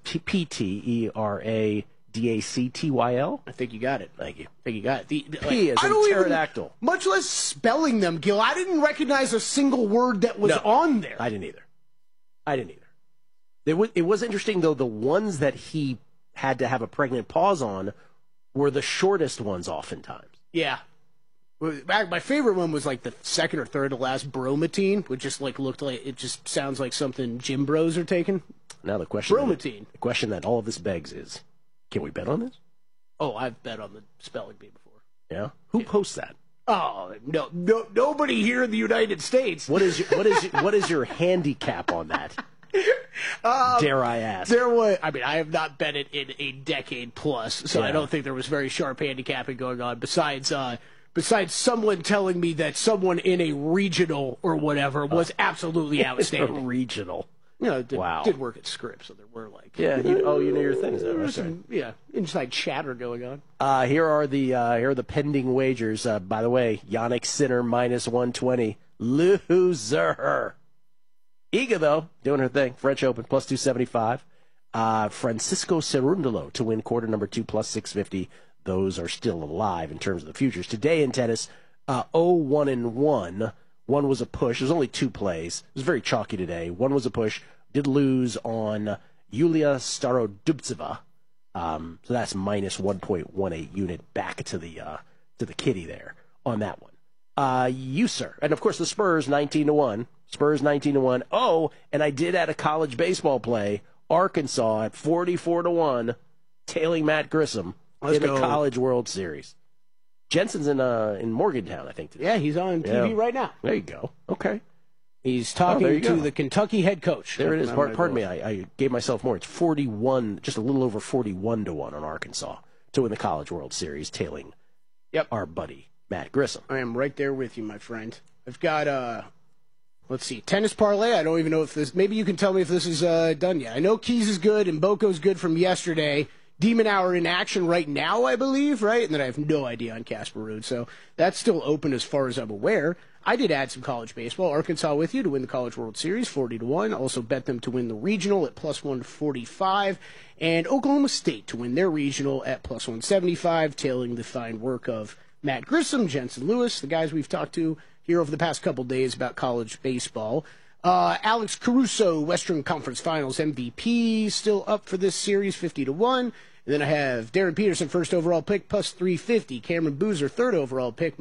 P-T-E-R-A-D-A-C-T-Y-L. I think you got it. Thank you. I think you got it. P is in pterodactyl. Much less spelling them, Gil. I didn't recognize a single word that was on there. I didn't either. It was interesting, though, the ones that he had to have a pregnant pause on were the shortest ones oftentimes. Yeah. My favorite one was like the second or third to last, bromatine, which just like looked like, it just sounds like something gym bros are taking. Now the question Bromatine. that all of this begs is, can we bet on this? Oh, I've bet on the spelling bee before. Yeah? Who posts that? Oh, no, nobody here in the United States. What is your handicap on that? Dare I ask? I have not bet it in a decade plus, so I don't think there was very sharp handicapping going on. Besides someone telling me that someone in a regional or whatever was absolutely outstanding. Regional. Did work at Scripps, so there were like... Yeah, you know your things, though. There's some, inside chatter going on. Here are the pending wagers. By the way, Yannick Sinner -120. Loser. Iga, though, doing her thing. French Open, +275. Francisco Cerundolo to win quarter number 2, +650. Those are still alive in terms of the futures. Today in tennis, 0-1-1. One was a push. There's only 2 plays. It was very chalky today. One was a push. Did lose on Yulia Starodubtseva. So that's -1.18 unit back to the kitty there on that one. User. And, of course, the Spurs, 19-1. Spurs 19-1. Oh, and I did add a college baseball play. Arkansas at 44-1, tailing Matt Grissom in the College World Series. Jensen's in Morgantown, I think, today. Yeah, he's on TV right now. There you go. Okay. He's talking to the Kentucky head coach. There it is. Pardon me. I gave myself more. It's 41, just a little over 41-1 on Arkansas to win the College World Series, tailing our buddy Matt Grissom. I am right there with you, my friend. I've got let's see, tennis parlay. I don't even know if this... Maybe you can tell me if this is done yet. I know Keys is good and Boko's good from yesterday. Demon Hour in action right now, I believe, right? And then I have no idea on Casper Ruud. So that's still open as far as I'm aware. I did add some college baseball. Arkansas with you to win the College World Series, 40-1. Also bet them to win the regional at +145. And Oklahoma State to win their regional at +175, tailing the fine work of Matt Grissom, Jensen Lewis, the guys we've talked to here over the past couple days about college baseball. Alex Caruso, Western Conference Finals MVP, still up for this series, 50-1. And then I have Darren Peterson, first overall pick, +350. Cameron Boozer, third overall pick,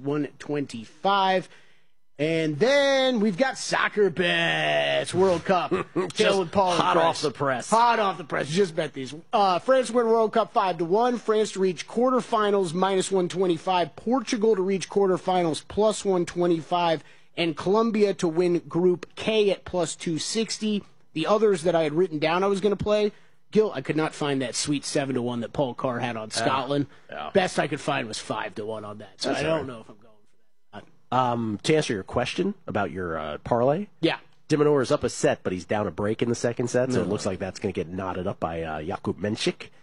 -125. And then we've got soccer bets, World Cup. Just hot off the press. Hot off the press. Just bet these. France win World Cup 5-1. France to reach quarterfinals, -125. Portugal to reach quarterfinals, +125. And Colombia to win Group K at +260. The others that I had written down I was going to play, Gil, I could not find that sweet 7-1 that Paul Carr had on Scotland. Best I could find was 5-1 on that. So I don't know if I'm going for that. To answer your question about your parlay, yeah, Dimonor is up a set, but he's down a break in the second set, so it looks like that's going to get knotted up by Jakub Menchik.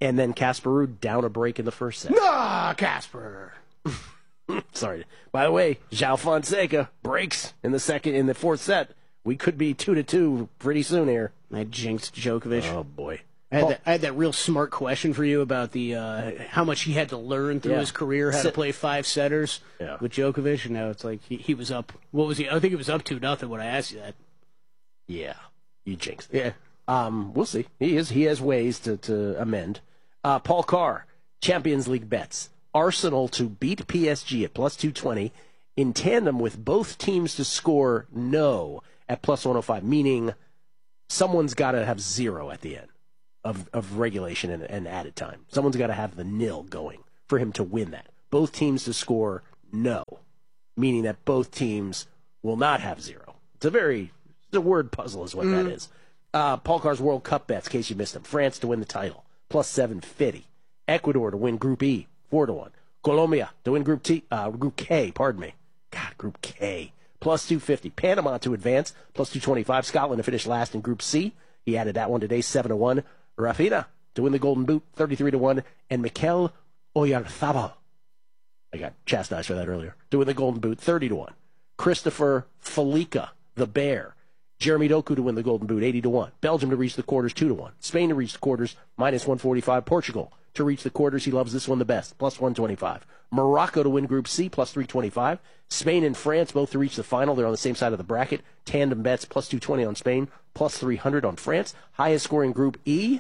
And then Casper Ruud down a break in the first set. Nah, Casper. Sorry. By the way, João Fonseca breaks in the fourth set. We could be 2-2 pretty soon here. I jinxed Djokovic. Oh, boy. I had that real smart question for you about the how much he had to learn through his career, how to play 5-setters with Djokovic, and now it's like he was up. What was he? I think he was up 2-0 when I asked you that. Yeah, you jinxed it. Yeah, we'll see. He has ways to amend. Paul Carr, Champions League bets: Arsenal to beat PSG at plus 220, in tandem with both teams to score no at plus 105, meaning someone's got to have 0 at the end of regulation and added time. Someone's got to have the nil going for him to win that. Both teams to score no, meaning that both teams will not have 0. It's a word puzzle is what that is. Paul Carr's World Cup bets, in case you missed them: France to win the title, plus 750. Ecuador to win Group E, 4-1. Colombia to win Group K, Group K, plus 250. Panama to advance, plus 225. Scotland to finish last in Group C. He added that one today, 7-1. Rafinha to win the Golden Boot, 33-1. And Mikel Oyarzabal, I got chastised for that earlier, to win the Golden Boot, 30-1. Christopher Felica, the Bear. Jeremy Doku to win the Golden Boot, 80-1. Belgium to reach the quarters, 2-1. Spain to reach the quarters, minus 145. Portugal to reach the quarters, he loves this one the best, plus 125. Morocco to win Group C, plus 325. Spain and France both to reach the final. They're on the same side of the bracket. Tandem bets, plus 220 on Spain, plus 300 on France. Highest scoring Group E,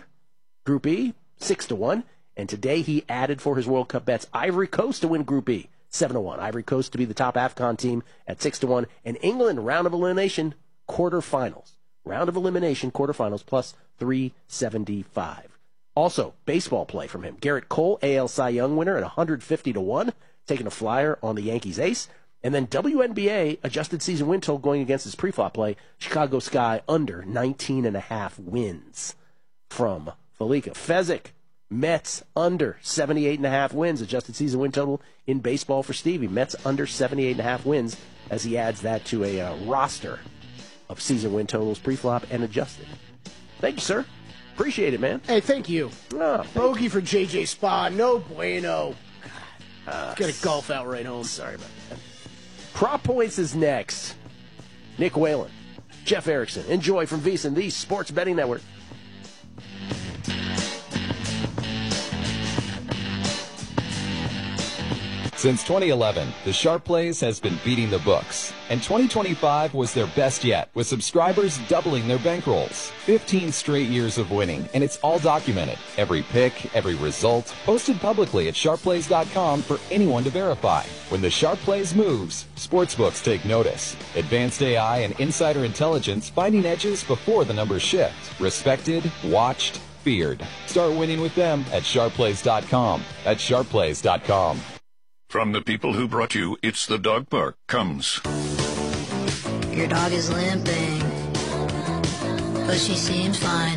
6-1. And today he added for his World Cup bets Ivory Coast to win Group E, 7-1. Ivory Coast to be the top AFCON team at 6-1. And England, round of elimination, quarterfinals. Round of elimination, quarterfinals, plus 375. Also, baseball play from him. Garrett Cole, AL Cy Young winner at 150-1, taking a flyer on the Yankees ace. And then WNBA, adjusted season win total going against his pre-flop play, Chicago Sky under 19.5 wins from Felica. Fezzik, Mets under 78.5 wins, adjusted season win total in baseball for Stevie. Mets under 78.5 wins as he adds that to a roster of season win totals, pre-flop and adjusted. Thank you, sir. Appreciate it, man. Hey, thank you. Bogey for JJ Spa. No bueno. Got a golf out right home. Sorry about that. Prop Points is next. Nick Whalen, Jeff Erickson. Enjoy from VSiN, the Sports Betting Network. Since 2011, the Sharp Plays has been beating the books, and 2025 was their best yet, with subscribers doubling their bankrolls. 15 straight years of winning, and it's all documented. Every pick, every result, posted publicly at sharpplays.com for anyone to verify. When the Sharp Plays moves, sportsbooks take notice. Advanced AI and insider intelligence finding edges before the numbers shift. Respected, watched, feared. Start winning with them at sharpplays.com. That's sharpplays.com. From the people who brought you It's the Dog Park comes... Your dog is limping, but she seems fine.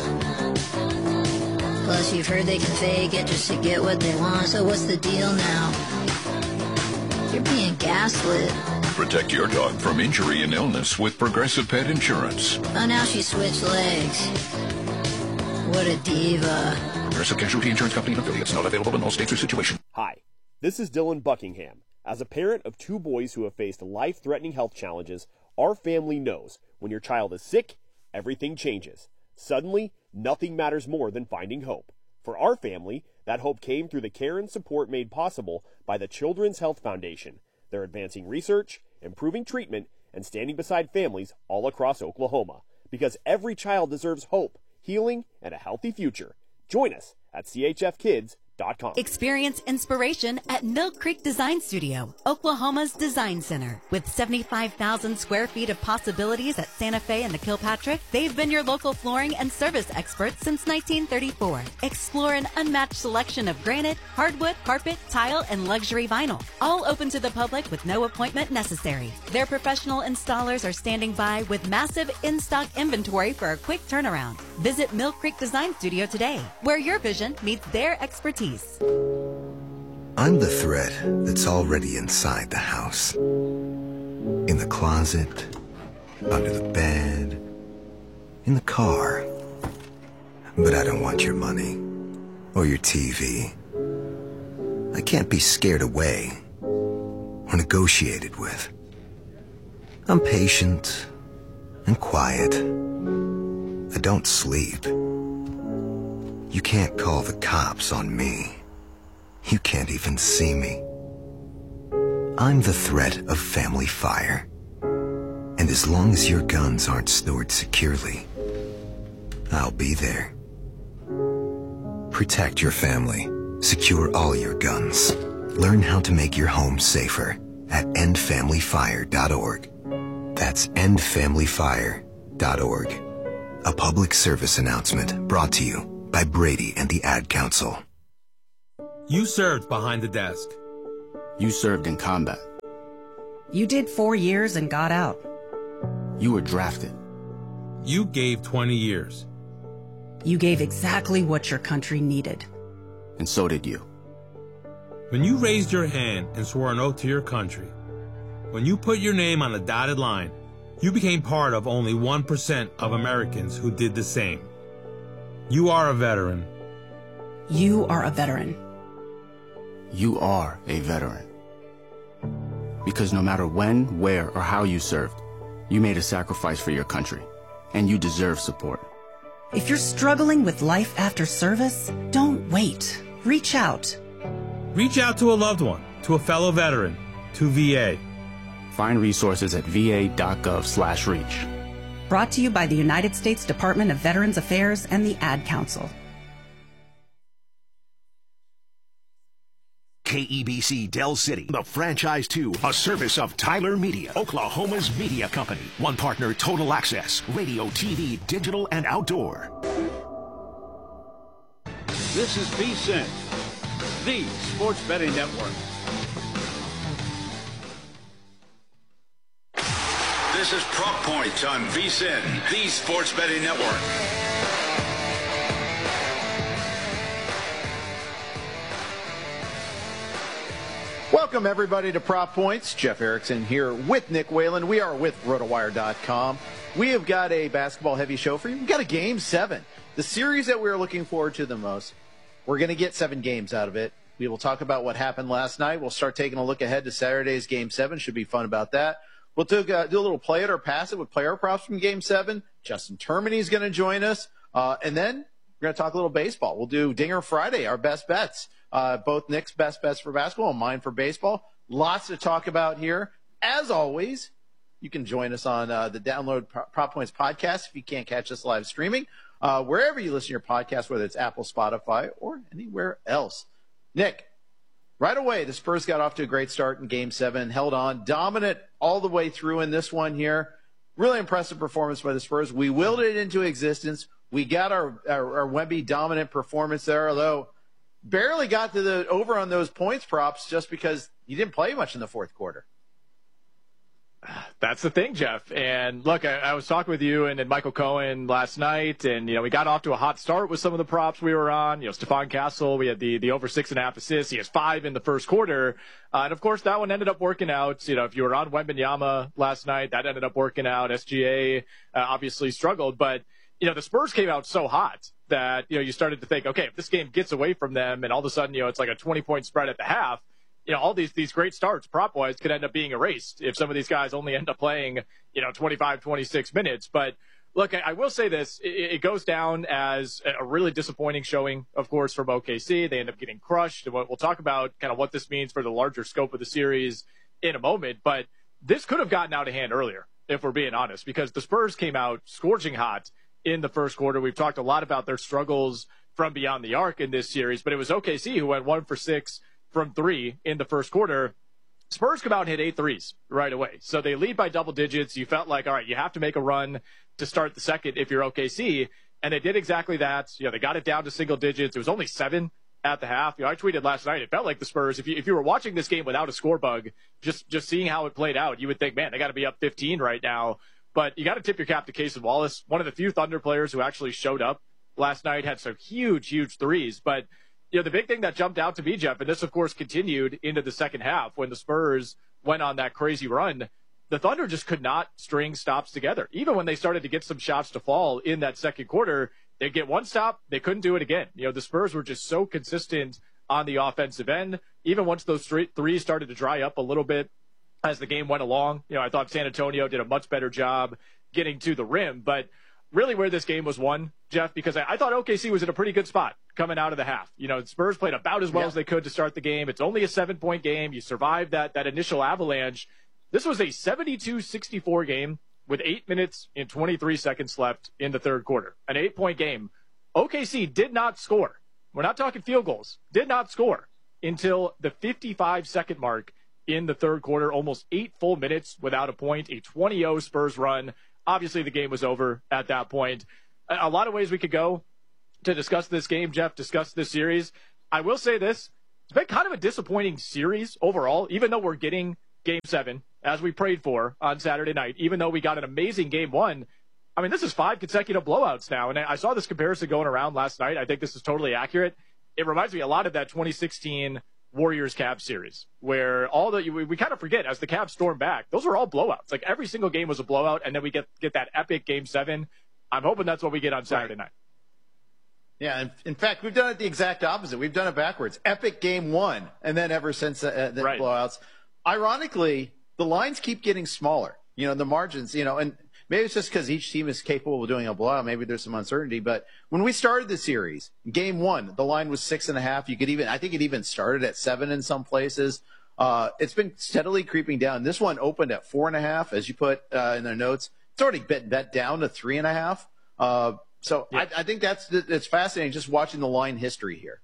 Plus you've heard they can fake it just to get what they want, so what's the deal now? You're being gaslit. Protect your dog from injury and illness with Progressive Pet Insurance. Oh, now she switched legs. What a diva. Progressive Casualty Insurance Company and affiliates, not available in all states or situations. Hi. This is Dylan Buckingham. As a parent of 2 boys who have faced life-threatening health challenges, our family knows when your child is sick, everything changes. Suddenly, nothing matters more than finding hope. For our family, that hope came through the care and support made possible by the Children's Health Foundation. They're advancing research, improving treatment, and standing beside families all across Oklahoma. Because every child deserves hope, healing, and a healthy future. Join us at chfkids.com. Experience inspiration at Mill Creek Design Studio, Oklahoma's design center. With 75,000 square feet of possibilities at Santa Fe and the Kilpatrick, they've been your local flooring and service experts since 1934. Explore an unmatched selection of granite, hardwood, carpet, tile, and luxury vinyl, all open to the public with no appointment necessary. Their professional installers are standing by with massive in-stock inventory for a quick turnaround. Visit Mill Creek Design Studio today, where your vision meets their expertise. I'm the threat that's already inside the house. In the closet, under the bed, in the car. But I don't want your money or your TV. I can't be scared away or negotiated with. I'm patient and quiet. I don't sleep. You can't call the cops on me. You can't even see me. I'm the threat of family fire. And as long as your guns aren't stored securely, I'll be there. Protect your family. Secure all your guns. Learn how to make your home safer at endfamilyfire.org. That's endfamilyfire.org. A public service announcement brought to you by Brady and the Ad Council. You served behind the desk. You served in combat. You did 4 years and got out. You were drafted. You gave 20 years. You gave exactly what your country needed. And so did you. When you raised your hand and swore an oath to your country, when you put your name on a dotted line, you became part of only 1% of Americans who did the same. You are a veteran. You are a veteran. You are a veteran. Because no matter when, where, or how you served, you made a sacrifice for your country, and you deserve support. If you're struggling with life after service, don't wait. Reach out. Reach out to a loved one, to a fellow veteran, to VA. Find resources at va.gov/reach. Brought to you by the United States Department of Veterans Affairs and the Ad Council. KEBC Del City, the franchise 2, a service of Tyler Media, Oklahoma's media company. One partner, Total Access, radio, TV, digital, and outdoor. This is VSiN, the Sports Betting Network. This is Prop Points on VSiN, the Sports Betting Network. Welcome, everybody, to Prop Points. Jeff Erickson here with Nick Whalen. We are with RotoWire.com. We have got a basketball-heavy show for you. We've got a Game 7, the series that we're looking forward to the most. We're going to get 7 games out of it. We will talk about what happened last night. We'll start taking a look ahead to Saturday's Game 7. Should be fun about that. We'll do a little play it or pass it with player props from Game 7. Justin Termini is going to join us. And then we're going to talk a little baseball. We'll do Dinger Friday, our best bets. Both Nick's best bets for basketball and mine for baseball. Lots to talk about here. As always, you can join us on the Download Prop Points podcast if you can't catch us live streaming. Wherever you listen to your podcast, whether it's Apple, Spotify, or anywhere else. Nick, right away, the Spurs got off to a great start in Game 7, held on, dominant all the way through in this one here. Really impressive performance by the Spurs. We willed it into existence. We got our Wemby dominant performance there, although barely got to the over on those points props just because you didn't play much in the fourth quarter. That's the thing, Jeff. And look, I was talking with you and Michael Cohen last night, and we got off to a hot start with some of the props we were on. Stephon Castle, we had the over 6.5 assists. He has 5 in the first quarter, and of course that one ended up working out. If you were on Wembanyama last night, that ended up working out. SGA obviously struggled, but the Spurs came out so hot that you started to think, okay, if this game gets away from them, and all of a sudden it's like a 20-point spread at the half. All these great starts prop-wise could end up being erased if some of these guys only end up playing, 25, 26 minutes. But look, I will say this. It goes down as a really disappointing showing, of course, from OKC. They end up getting crushed. And we'll talk about kind of what this means for the larger scope of the series in a moment. But this could have gotten out of hand earlier, if we're being honest, because the Spurs came out scorching hot in the first quarter. We've talked a lot about their struggles from beyond the arc in this series, but it was OKC who went 1 for 6 from 3 in the first quarter. Spurs come out and hit 8 threes right away. So they lead by double digits. You felt like, all right, you have to make a run to start the second if you're OKC. And they did exactly that. They got it down to single digits. It was only 7 at the half. I tweeted last night, it felt like the Spurs, if you were watching this game without a score bug, just seeing how it played out, you would think, man, they got to be up 15 right now. But you got to tip your cap to Cason Wallace, one of the few Thunder players who actually showed up last night, had some huge threes. But the big thing that jumped out to me, Jeff, and this, of course, continued into the second half when the Spurs went on that crazy run, the Thunder just could not string stops together. Even when they started to get some shots to fall in that second quarter, They'd get one stop. They couldn't do it again. The Spurs were just so consistent on the offensive end. Even once those threes started to dry up a little bit as the game went along, I thought San Antonio did a much better job getting to the rim. But really where this game was won, Jeff, because I thought OKC was in a pretty good spot coming out of the half. Spurs played about as well as they could to start the game. It's only a 7-point game. You survived that initial avalanche. This was a 72-64 game with 8 minutes and 23 seconds left in the third quarter. An 8-point game. OKC did not score. We're not talking field goals. Did not score until the 55-second mark in the third quarter. Almost 8 full minutes without a point. A 20-0 Spurs run. Obviously, the game was over at that point. A lot of ways we could go to discuss this game, Jeff, discuss this series. I will say this. It's been kind of a disappointing series overall, even though we're getting Game 7, as we prayed for on Saturday night, even though we got an amazing Game 1. I mean, this is 5 consecutive blowouts now, and I saw this comparison going around last night. I think this is totally accurate. It reminds me a lot of that 2016 Warriors-Cavs series, where we kind of forget as the Cavs storm back, those were all blowouts. Like, every single game was a blowout, and then we get that epic Game 7. I'm hoping that's what we get on Saturday night. Yeah, in fact, we've done it the exact opposite. We've done it backwards. Epic Game 1, and then ever since the blowouts. Ironically, the lines keep getting smaller, the margins, and maybe it's just because each team is capable of doing a blowout. Maybe there's some uncertainty. But when we started the series, Game 1, the line was 6.5. I think it even started at 7 in some places. It's been steadily creeping down. This one opened at 4.5, as you put in the notes. It's already bet down to 3.5. I think it's fascinating just watching the line history here.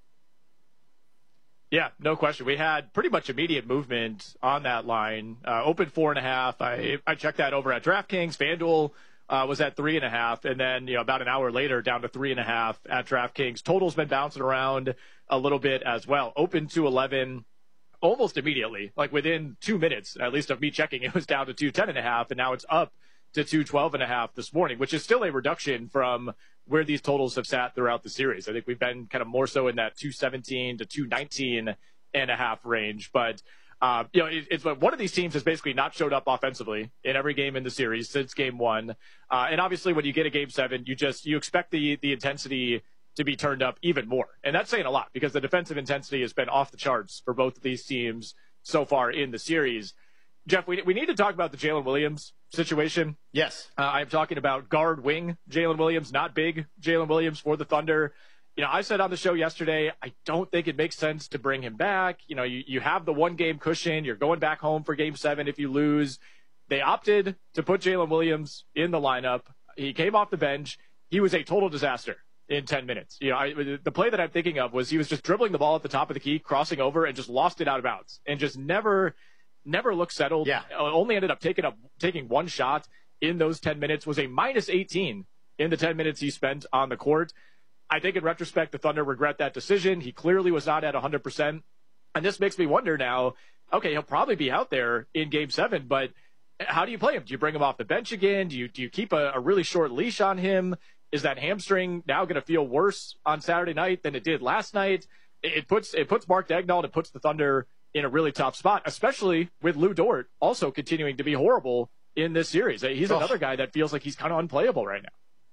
Yeah, no question. We had pretty much immediate movement on that line. Open 4.5. I checked that over at DraftKings. FanDuel was at 3.5, and then about an hour later down to 3.5 at DraftKings. Total's been bouncing around a little bit as well. Open to 11 almost immediately, like within 2 minutes at least of me checking. It was down to 210.5, and now it's up to 212.5 this morning, which is still a reduction from where these totals have sat throughout the series. I think we've been kind of more so in that 217 to 219.5 range. But, it's one of these teams has basically not showed up offensively in every game in the series since Game 1. And obviously when you get a Game 7, you expect the intensity to be turned up even more. And that's saying a lot because the defensive intensity has been off the charts for both of these teams so far in the series. Jeff, we need to talk about the Jalen Williams situation. Yes. I'm talking about guard wing Jalen Williams, not big Jalen Williams for the Thunder. I said on the show yesterday, I don't think it makes sense to bring him back. You have the 1-game cushion. You're going back home for Game 7 if you lose. They opted to put Jalen Williams in the lineup. He came off the bench. He was a total disaster in 10 minutes. The play that I'm thinking of was he was just dribbling the ball at the top of the key, crossing over, and just lost it out of bounds and just never looked settled. Yeah. Only ended up taking one shot in those 10 minutes, was a minus 18 in the 10 minutes he spent on the court. I think in retrospect, the Thunder regret that decision. He clearly was not at 100%. And this makes me wonder now, okay, he'll probably be out there in Game 7, but how do you play him? Do you bring him off the bench again? Do you keep a really short leash on him? Is that hamstring now going to feel worse on Saturday night than it did last night? It puts Mark Daigneault, it puts the Thunder in a really tough spot, especially with Lou Dort also continuing to be horrible in this series. He's another guy that feels like he's kind of unplayable right now.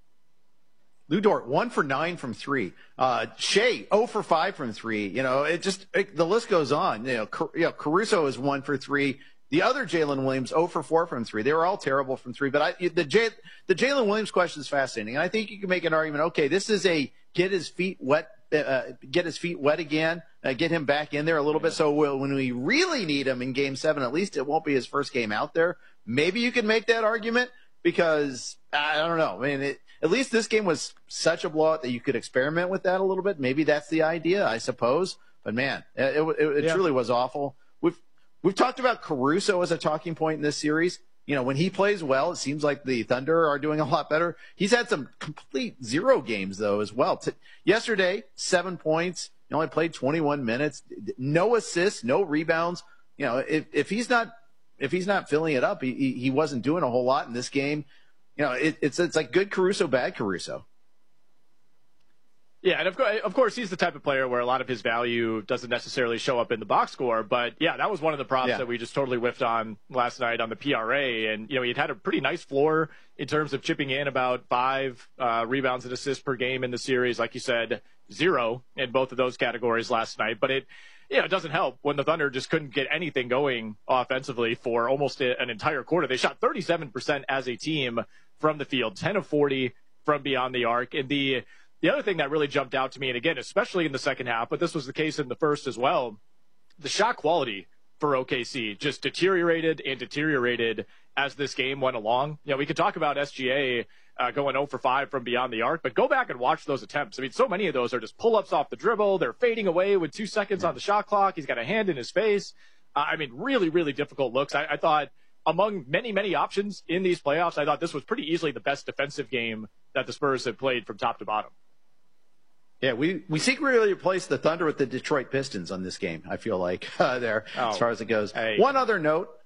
Lou Dort, 1 for 9 from 3. Shea, 0 for 5 from 3. The list goes on. Caruso is 1 for 3. The other Jalen Williams, 0 for 4 from 3. They were all terrible from 3. But the Jalen Williams question is fascinating. And I think you can make an argument, okay, this is a get his feet wet again, get him back in there a little bit. So when we really need him in Game 7, at least it won't be his first game out there. Maybe you can make that argument because, I don't know. I mean, at least this game was such a blowout that you could experiment with that a little bit. Maybe that's the idea, I suppose. But, man, it truly was awful. We've talked about Caruso as a talking point in this series. When he plays well, it seems like the Thunder are doing a lot better. He's had some complete zero games, though, as well. Yesterday, 7 points. He only played 21 minutes. No assists, no rebounds. If he's not filling it up, he wasn't doing a whole lot in this game. It's like good Caruso, bad Caruso. Yeah, and of course, he's the type of player where a lot of his value doesn't necessarily show up in the box score. But, yeah, that was one of the props that we just totally whiffed on last night on the PRA. And, he'd had a pretty nice floor in terms of chipping in about 5 rebounds and assists per game in the series. Like you said, 0 in both of those categories last night. But it doesn't help when the Thunder just couldn't get anything going offensively for almost an entire quarter. They shot 37% as a team from the field, 10 of 40 from beyond the arc. And the other thing that really jumped out to me, and again, especially in the second half, but this was the case in the first as well, the shot quality for OKC just deteriorated as this game went along. We could talk about SGA going 0 for 5 from beyond the arc, but go back and watch those attempts. I mean, so many of those are just pull-ups off the dribble. They're fading away with 2 seconds on the shot clock. He's got a hand in his face. Really, really difficult looks. I thought among many, many options in these playoffs, I thought this was pretty easily the best defensive game that the Spurs have played from top to bottom. Yeah, we secretly replaced the Thunder with the Detroit Pistons on this game, I feel like, as far as it goes. Hey. One other note,